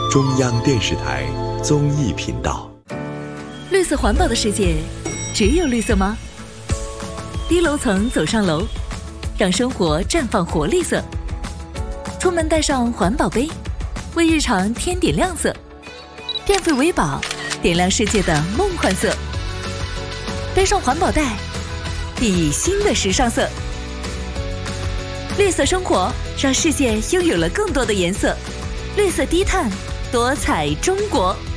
中央电视台综艺频道。 绿色环保的世界，只有绿色吗？低楼层走上楼，让生活绽放活力色。出门带上环保杯，为日常添点亮色。电费为宝，点亮世界的梦幻色。背上环保袋，熠熠新的时尚色。绿色生活，让世界拥有了更多的颜色。绿色低碳，多彩中国。